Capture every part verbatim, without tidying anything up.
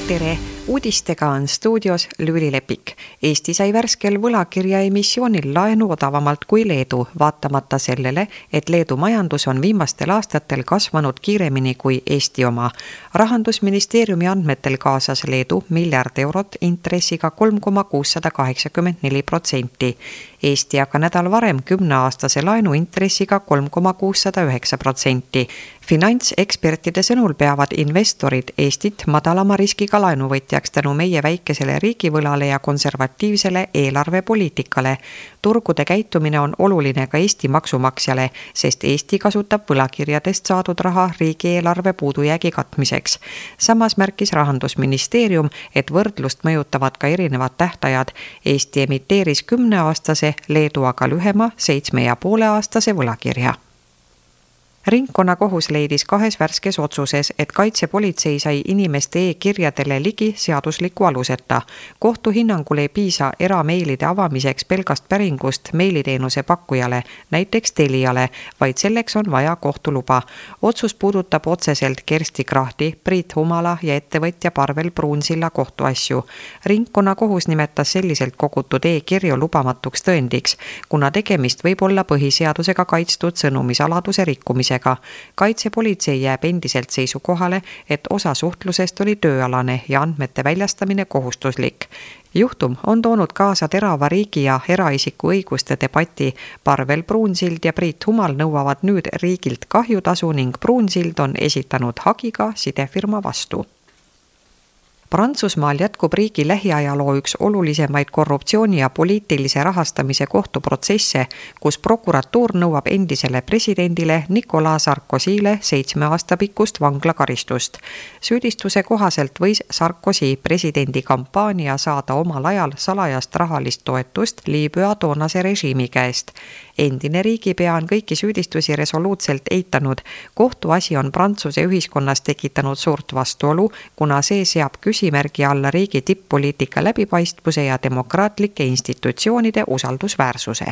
Tere! Uudistega on stuudios Lüüli Lepik. Eesti sai värskel võlakirja emissioonil laenu odavamalt kui Leedu, vaatamata sellele, et Leedu majandus on viimastel aastatel kasvanud kiiremini kui Eesti oma. Rahandusministeeriumi andmetel kaasas Leedu miljard eurot intressiga kolm koma kuussadaakaheksakümmend neli protsenti. Eesti aga nädal varem kümneaastase laenu intressiga kolm koma kuussadaüheksa protsenti. Finantsekspertide sõnul peavad investorid Eestit madalama riskiga laenuvõtjaks tänu meie väikesele riigivõlale ja konservatiivsele eelarvepoliitikale. Turgude käitumine on oluline ka Eesti maksumaksjale, sest Eesti kasutab võlakirjadest saadud raha riigieelarve puudujäägi katmiseks. Samas märkis Rahandusministeerium, et võrdlust mõjutavad ka erinevad tähtajad. Eesti emiteeris kümneaastase, Leedu aga lühema seitsme ja poole aastase võlakirja. Ringkonnakohus leidis kahes värskes otsuses, et kaitsepolitsei sai inimeste e-kirjadele ligi seadusliku aluseta. Kohtu hinnangul ei piisa erameilide avamiseks pelgast päringust meiliteenuse pakkujale, näiteks Teliale, vaid selleks on vaja kohtuluba. Otsus puudutab otseselt Kersti Krahti, Priit Humala ja ettevõtja Parvel Pruunsilla kohtuasju. Ringkonnakohus nimetas selliselt kogutud e-kirju lubamatuks tõendiks, kuna tegemist võib olla põhiseadusega kaitstud sõnumisaladuse rikkumisega. Kaitsepolitsei jääb endiselt seisukohale, et osa suhtlusest oli tööalane ja andmete väljastamine kohustuslik. Juhtum on toonud kaasa terava riigi ja eraisiku õiguste debati. Parvel Pruunsild ja Priit Humal nõuavad nüüd riigilt kahjutasu ning Pruunsild on esitanud hagiga sidefirma vastu. Prantsusmaal jätkub riigi lähiajaloo üks olulisemaid korruptsiooni ja poliitilise rahastamise kohtuprotsesse, kus prokuratuur nõuab endisele presidendile Nicolas Sarkozyle seitsme aasta pikkust vanglakaristust. Süüdistuse kohaselt võis Sarkozy presidendi kampaania saada omal ajal salajast rahalist toetust Liibüa toonase režiimi käest. Endine riigipea on kõiki süüdistusi resoluutselt eitanud. Kohtuasi on Prantsuse ühiskonnas tekitanud suurt vastuolu, kuna see seab küsimärgi alla riigi tipp-poliitika läbipaistvuse ja demokraatlike institutsioonide usaldusväärsuse.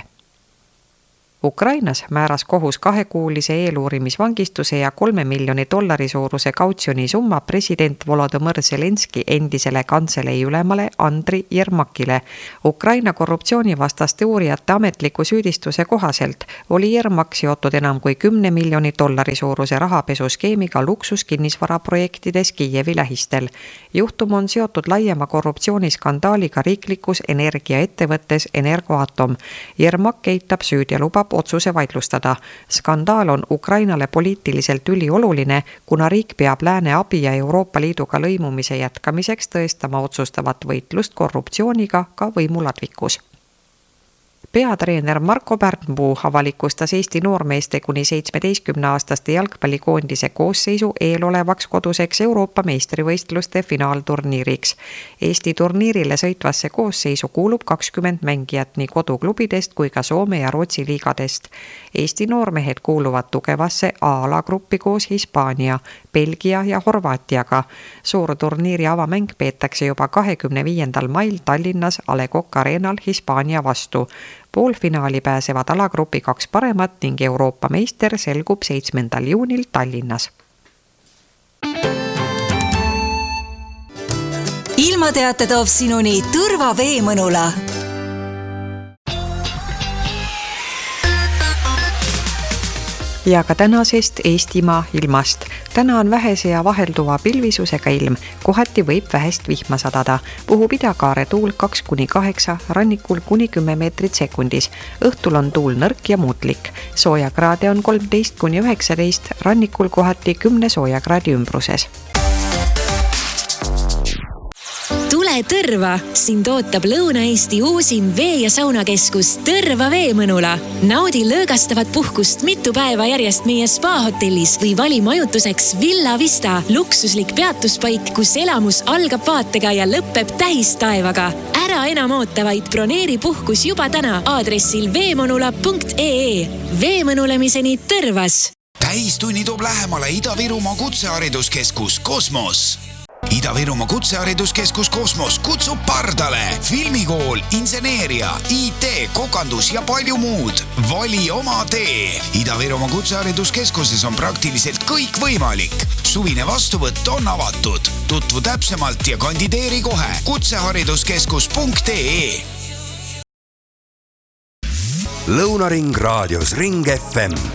Ukrainas määras kohus kahekuulise eeluurimisvangistuse ja kolme miljoni dollari suuruse kautsjoni summa president Volodõmõr Zelenski endisele kantselei ülemale Andri Jermakile. Ukraina korruptsioonivastaste uurijate ametliku süüdistuse kohaselt oli Jermak seotud enam kui kümne miljoni dollari suuruse rahapesuskeemiga luksuskinnisvaraprojektides Kiievi lähistel. Juhtum on seotud laiema korruptsiooniskandaaliga riiklikus energiaettevõttes Energoatom. Jermak eitab süüd ja lubab otsuse vaidlustada. Skandaal on Ukrainale poliitiliselt ülioluline, kuna riik peab lääne abi ja Euroopa Liiduga lõimumise jätkamiseks tõestama otsustavat võitlust korruptsiooniga ka võimuladvikus. Peatreener Marko Pärnpuu avalikustas Eesti noormeeste kuni seitsmeteistkümneaastaste jalgpallikoondise koosseisu eelolevaks koduseks Euroopa meistrivõistluste finaalturniiriks. Eesti turniirile sõitvasse koosseisu kuulub kakskümmend mängijat nii koduklubidest kui ka Soome ja Rootsi liigadest. Eesti noormehed kuuluvad tugevasse A-alagruppi koos Hispaania, Belgia ja Horvaatiaga. Suur turniiri avamäng peetakse juba kahekümne viiendal mail Tallinnas A Le Coq Arenal Hispaania vastu. Poolfinaali pääsevad alagrupi kaks paremat ning Euroopa meister selgub seitsmendal juunil Tallinnas. Ilmateate toob sinuni Tõrva Veemõnula. Ja ka tänasest Eestimaa ilmast. Täna on vähese ja vahelduva pilvisusega ilm, kohati võib vähest vihma sadada. Puhub idakaare tuul kaks kuni kaheksa, rannikul kuni kümme meetrit sekundis. Õhtul on tuul nõrk ja muutlik. Soojakraade on kolmteist kuni üheksateist, rannikul kohati kümne soojakraadi ümbruses. Tule Tõrva! Sind ootab Lõuna-Eesti uusim vee- ja saunakeskus Tõrva Veemõnula. Naudi lõõgastavat puhkust mitu päeva järjest meie spa-hotellis või vali majutuseks Villa Vista, luksuslik peatuspaik, kus elamus algab vaatega ja lõpeb tähistaevaga. Ära enam oota, vaid broneeri puhkus juba täna aadressil veemõnula punkt ee. Veemõnulemiseni Tõrvas! Täistunni toob lähemale Ida-Virumaa kutsehariduskeskus Kosmos. Ida-Virumaa Kutsehariduskeskus Kosmos kutsub pardale filmikool, inseneeria, I T, kokandus ja palju muud. Vali oma tee. Ida-Virumaa Kutsehariduskeskuses on praktiliselt kõik võimalik. Suvine vastuvõtt on avatud. Tutvu täpsemalt ja kandideeri kohe kutsehariduskeskus punkt ee. Lõunaring raadios Ring F M